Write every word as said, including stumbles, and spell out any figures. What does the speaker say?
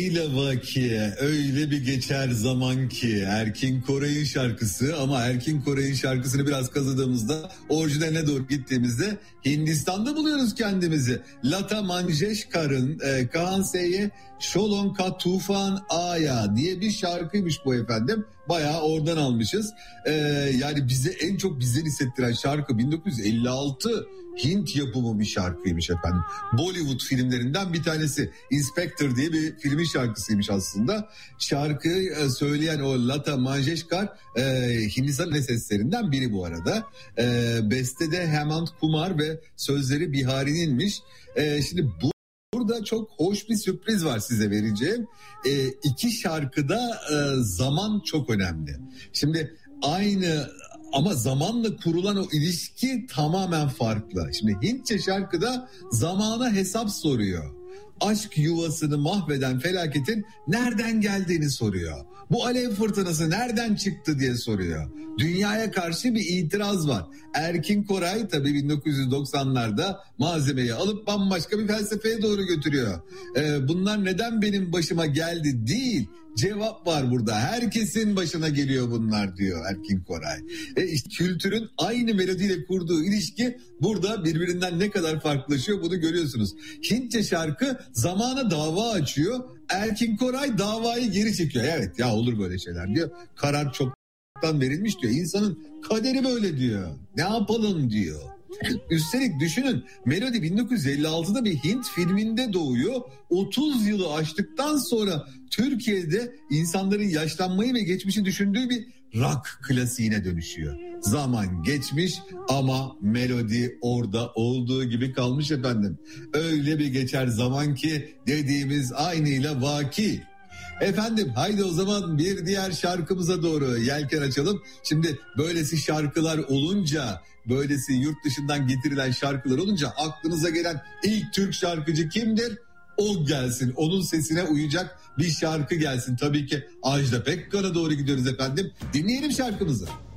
ile Vakiye öyle bir geçer zaman ki Erkin Koray'ın şarkısı, ama Erkin Koray'ın şarkısını biraz kazıdığımızda orijinaline doğru gittiğimizde Hindistan'da buluyoruz kendimizi. Lata Mangeshkar'ın e, Kahan Seye Şolon Ka Tufan Aya diye bir şarkıymış bu efendim. Bayağı oradan almışız. E, yani bize en çok bizden hissettiren şarkı bin dokuz yüz elli altı Hint yapımı bir şarkıymış efendim. Bollywood filmlerinden bir tanesi. Inspector diye bir filmin şarkısıymış aslında. Şarkıyı söyleyen o Lata Mangeshkar e, Hindistan seslerinden biri bu arada. E, bestede Hemant Kumar ve sözleri Bihari'ninmiş. E, şimdi bu Burada çok hoş bir sürpriz var size vereceğim. E, iki şarkıda e, zaman çok önemli. Şimdi aynı ama zamanla kurulan o ilişki tamamen farklı. Şimdi Hintçe şarkıda zamana hesap soruyor. Aşk yuvasını mahveden felaketin nereden geldiğini soruyor. Bu alev fırtınası nereden çıktı diye soruyor. Dünyaya karşı bir itiraz var. Erkin Koray tabii bin dokuz yüz doksanlarda malzemeyi alıp bambaşka bir felsefeye doğru götürüyor. Ee, bunlar neden benim başıma geldi değil. Cevap var burada. Herkesin başına geliyor bunlar diyor Erkin Koray. E işte kültürün aynı melodiyle kurduğu ilişki burada birbirinden ne kadar farklılaşıyor bunu görüyorsunuz. Hintçe şarkı zamana dava açıyor. Erkin Koray davayı geri çekiyor. Evet ya olur böyle şeyler diyor. Karar çoktan verilmiş diyor. İnsanın kaderi böyle diyor. Ne yapalım diyor. Üstelik düşünün melodi bin dokuz yüz elli altıda bir Hint filminde doğuyor. otuz yılı aştıktan sonra Türkiye'de insanların yaşlanmayı ve geçmişi düşündüğü bir rock klasiğine dönüşüyor. Zaman geçmiş ama melodi orada olduğu gibi kalmış efendim. Öyle bir geçer zaman ki dediğimiz aynıyla vaki. Efendim haydi o zaman bir diğer şarkımıza doğru yelken açalım. Şimdi böylesi şarkılar olunca, böylesi yurt dışından getirilen şarkılar olunca aklınıza gelen ilk Türk şarkıcı kimdir? O gelsin, onun sesine uyacak bir şarkı gelsin. Tabii ki Ajda Pekkan'a doğru gidiyoruz efendim. Dinleyelim şarkımızı.